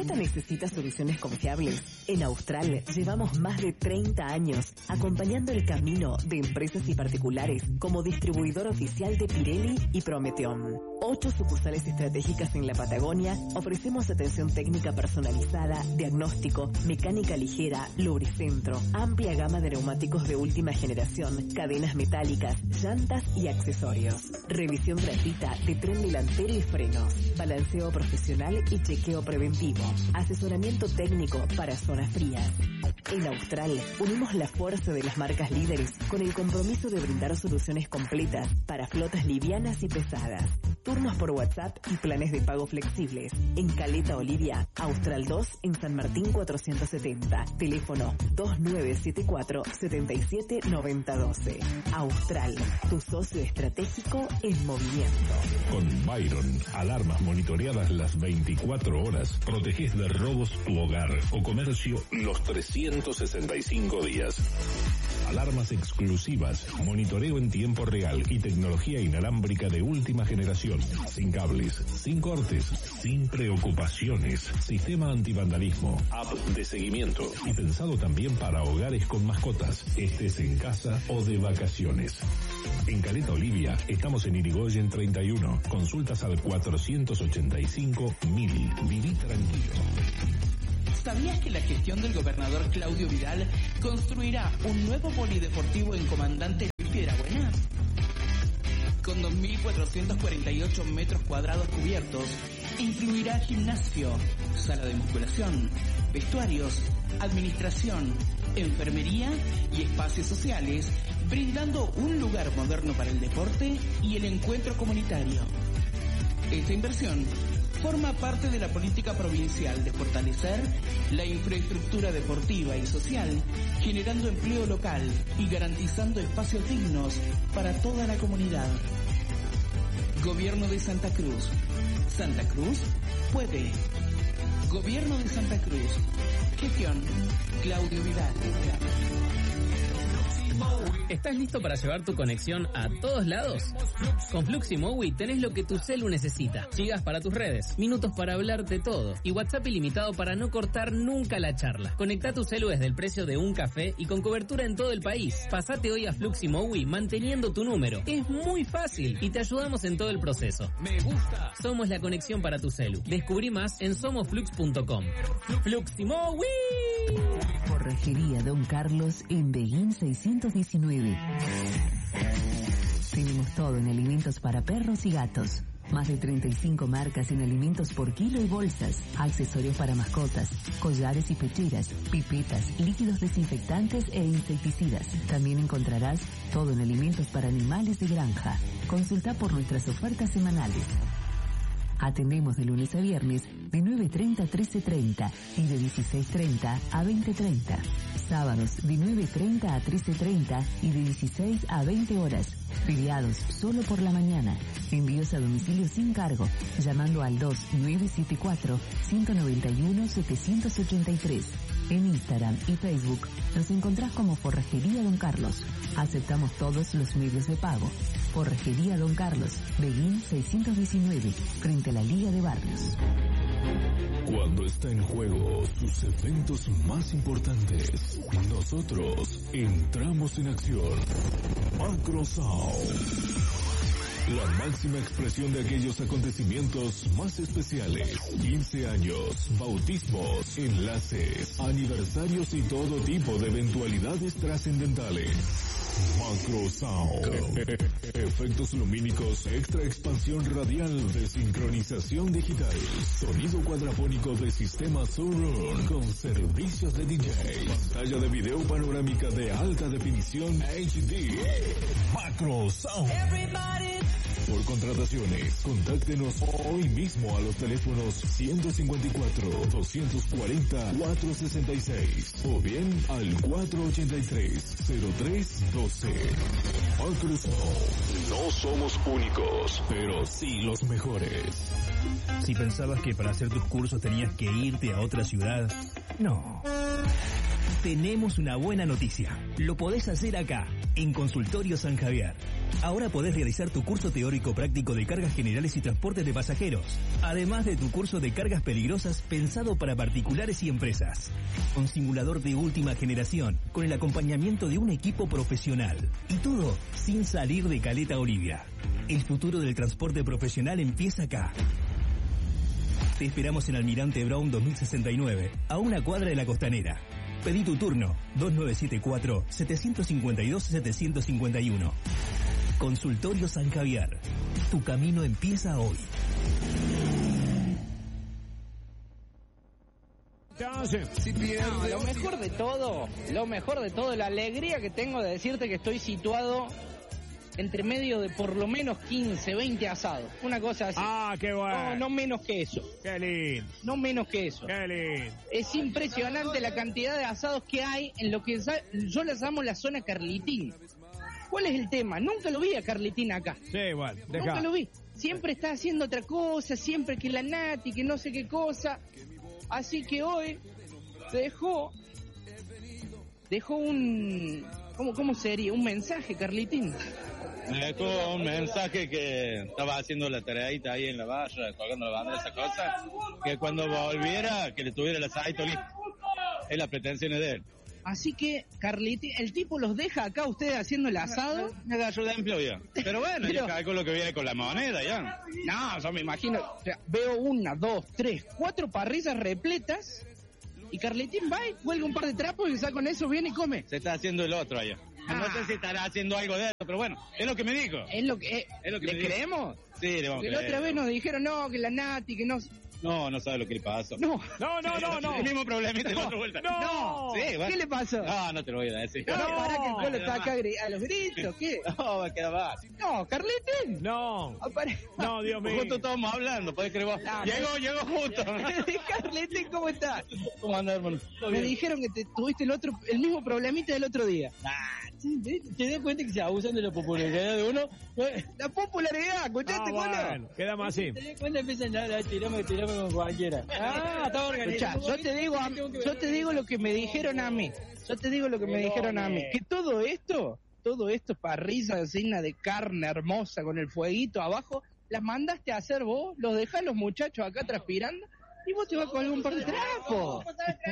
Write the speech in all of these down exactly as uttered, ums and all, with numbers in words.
planeta necesita soluciones confiables. En Austral llevamos más de treinta años acompañando el camino de empresas y particulares como distribuidor oficial de Pirelli y Prometeon. Ocho sucursales estratégicas en la Patagonia, ofrecemos atención técnica personalizada, diagnóstico, mecánica ligera, lubricentro, amplia gama de neumáticos de última generación, cadenas metálicas, llantas y accesorios. Revisión gratuita de tren delantero y frenos, balanceo profesional y chequeo preventivo, asesoramiento técnico para zonas frías. En Austral unimos la fuerza de las marcas líderes con el compromiso de brindar soluciones completas para flotas livianas y pesadas. Turnos por WhatsApp y planes de pago flexibles. En Caleta Olivia, Austral dos en San Martín cuatrocientos setenta. Teléfono dos nueve siete cuatro, siete siete nueve cero uno dos. Austral, tu socio estratégico en movimiento. Con Byron, alarmas monitoreadas las veinticuatro horas, protegés de robos tu hogar o comercio los trescientos sesenta y cinco días. Alarmas exclusivas, monitoreo en tiempo real y tecnología inalámbrica de última generación. Sin cables, sin cortes, sin preocupaciones. Sistema antivandalismo, app de seguimiento y pensado también para hogares con mascotas, estés en casa o de vacaciones. En Caleta Olivia estamos en Irigoyen treinta y uno. Consultas al cuatrocientos ochenta y cinco mil. Viví tranquilo. ¿Sabías que la gestión del gobernador Claudio Vidal construirá un nuevo polideportivo en Comandante Piedrabuena? Con dos mil cuatrocientos cuarenta y ocho metros cuadrados cubiertos, incluirá gimnasio, sala de musculación, vestuarios, administración, enfermería y espacios sociales, brindando un lugar moderno para el deporte y el encuentro comunitario. Esta inversión forma parte de la política provincial de fortalecer la infraestructura deportiva y social, generando empleo local y garantizando espacios dignos para toda la comunidad. Gobierno de Santa Cruz. Santa Cruz puede. Gobierno de Santa Cruz. Gestión Claudio Vidal. ¿Estás listo para llevar tu conexión a todos lados? Con Fluximowi tenés lo que tu celu necesita. Gigas para tus redes, minutos para hablar de todo y WhatsApp ilimitado para no cortar nunca la charla. Conectá tu celu desde el precio de un café y con cobertura en todo el país. Pasate hoy a Fluximowi manteniendo tu número. Es muy fácil y te ayudamos en todo el proceso. Me gusta. Somos la conexión para tu celu. Descubrí más en somos flux punto com. Fluximowi. Forrajería Don Carlos en Beguín seiscientos diecinueve. Tenemos todo en alimentos para perros y gatos. Más de treinta y cinco marcas en alimentos por kilo y bolsas, accesorios para mascotas, collares y pecheras, pipetas, líquidos desinfectantes e insecticidas. También encontrarás todo en alimentos para animales de granja. Consulta por nuestras ofertas semanales. Atendemos de lunes a viernes de nueve treinta a trece treinta y de dieciséis treinta a veinte treinta. Sábados de nueve treinta a trece treinta y de dieciséis a veinte horas. Feriados solo por la mañana. Envíos a domicilio sin cargo, llamando al dos nueve siete cuatro, uno nueve uno, siete ocho tres. En Instagram y Facebook nos encontrás como Forrajería Don Carlos. Aceptamos todos los medios de pago. Forrajería Don Carlos, Beguín seiscientos diecinueve, frente a la Liga de Barrios. Cuando está en juego sus eventos más importantes, nosotros entramos en acción. Macro Sound. La máxima expresión de aquellos acontecimientos más especiales. quince años, bautismos, enlaces, aniversarios y todo tipo de eventualidades trascendentales. Macro Sound. Efectos lumínicos, extra expansión radial de sincronización digital. Sonido cuadrafónico de sistema Surround con servicios de D J. Pantalla de video panorámica de alta definición H D. Macro Sound. Por contrataciones, contáctenos hoy mismo a los teléfonos ciento cincuenta y cuatro, doscientos cuarenta, cuatrocientos sesenta y seis o bien al cuatrocientos ochenta y tres, cero tres doce. Macro Sound. No somos únicos, pero sí los mejores. Si pensabas que para hacer tus cursos tenías que irte a otra ciudad, no. Tenemos una buena noticia. Lo podés hacer acá, en Consultorio San Javier. Ahora podés realizar tu curso teórico práctico de cargas generales y transportes de pasajeros, además de tu curso de cargas peligrosas pensado para particulares y empresas. Un simulador de última generación, con el acompañamiento de un equipo profesional. Y todo sin salir de Caleta Olivia. El futuro del transporte profesional empieza acá. Te esperamos en Almirante Brown dos mil sesenta y nueve, a una cuadra de la Costanera. Pedí tu turno, dos nueve siete cuatro, siete cinco dos, siete cinco uno. Consultorio San Javier. Tu camino empieza hoy. No, lo mejor de todo, lo mejor de todo, la alegría que tengo de decirte que estoy situado entre medio de por lo menos quince, veinte asados. Una cosa así. Ah, qué bueno. No, no menos que eso. Qué lindo. No menos que eso. Qué lindo. Es impresionante la cantidad de asados que hay en lo que yo les llamo la zona Carlitín. ¿Cuál es el tema? Nunca lo vi a Carlitín acá. Sí, igual. Deja. Nunca lo vi. Siempre está haciendo otra cosa, siempre que la Nati, que no sé qué cosa. Así que hoy dejó, dejó un, ¿cómo, cómo sería? Un mensaje, Carlitín. Me dejó un mensaje que estaba haciendo la tareita ahí en la barra, colgando la bandera, esa cosa, que cuando volviera, que le tuviera el asadito listo. Es la pretensión de él. Así que, Carlitín, el tipo los deja acá ustedes haciendo el asado. Me agarró de empleo ya. Pero bueno, Pero, yo calculo lo que viene con la moneda ya. No, yo me imagino, o sea, veo una, dos, tres, cuatro parrillas repletas y Carlitín va y cuelga un par de trapos y ya con eso viene y come. Se está haciendo el otro allá. Ah. No sé si estará haciendo algo de eso, pero bueno, es lo que me dijo. Es lo que, eh, Es lo que ¿le me dijo. creemos? Sí, le vamos a Porque la creer. otra vez nos dijeron, no, que la Nati, que no... No, no sabe lo que le pasó. No, No, no, no, no. El mismo problemita de la otra vuelta. No. Sí, bueno. ¿Qué le pasó? No, no te lo voy a decir. No, No. para que el Colo está No. acá gri- a los gritos, ¿qué? No, va a quedar mal. No, Carlitín. No. Apare- No, Dios mío. Justo estábamos hablando, podés creer vos. No, llegó, no. llegó justo. Carlitín, ¿cómo estás? ¿Cómo andás, hermano? Me dijeron que te tuviste el otro, el mismo problemita del otro día. ¿Te das cuenta que se abusan de la popularidad de uno? La popularidad, ¿escuchaste, Ah, Colo? bueno, quedamos así. ¿Te das cuenta? Empiezan a dar, tirame, tirame con cualquiera. Ah, está Escuchá, organizado. yo te digo, a- yo te digo lo que me dijeron a mí. Yo te digo lo que me dijeron a mí. Que todo esto, todo esto, parrilla llena de carne hermosa con el fueguito abajo, las mandaste a hacer vos, los dejás los muchachos acá transpirando y vos te vas con algún par de trapos.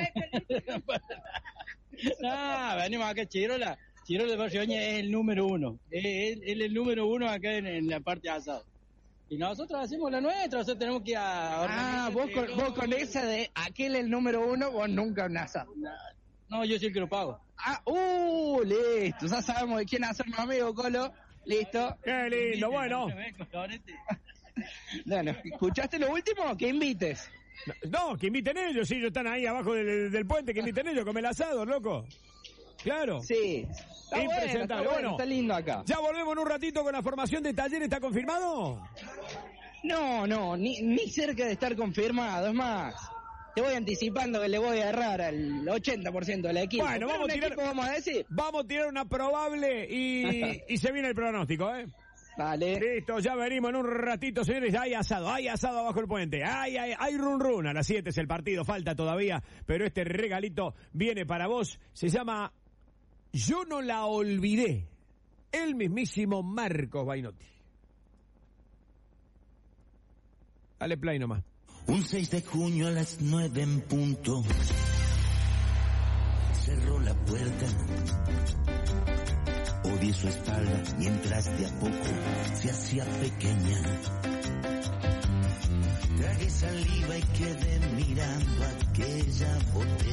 No, venimos acá, Chirola. Chirola de Barrioña es el número uno. Es, es- es el número uno acá en, en la parte de asado. Y nosotros hacemos la nuestra, nosotros tenemos que... A, Ah, vos con, vos con esa de aquel el número uno, vos nunca un asado. No, yo soy el que lo pago. Ah, uh, listo, ya sabemos de quién hacer mi amigo, Colo. Listo. Qué lindo, bueno. Bueno, ¿escuchaste lo último? Que invites. No, que inviten ellos, sí, ellos están ahí abajo del, del puente, que inviten ellos, come el asado, loco. Claro. Sí. Está bueno, está Impresentable. bueno, Bueno, está lindo acá. ya volvemos en un ratito con la formación de Taller, ¿está confirmado? No, no, ni, ni cerca de estar confirmado. Es más, te voy anticipando que le voy a errar al ochenta por ciento del equipo. Bueno, Pero vamos un a tirar- equipo, vamos a decir. Vamos a tirar una probable y, y se viene el pronóstico, ¿eh? Dale. Listo, ya venimos en un ratito, señores. Hay asado, hay asado abajo el puente. Hay, hay, hay run run. A las siete es el partido, falta todavía. Pero este regalito viene para vos. Se llama Yo no la olvidé. El mismísimo Marcos Bainotti. Dale play nomás. Un seis de junio a las nueve en punto. Cerró la puerta. Odié su espalda mientras de a poco se hacía pequeña. Tragué saliva y quedé mirando aquella botella.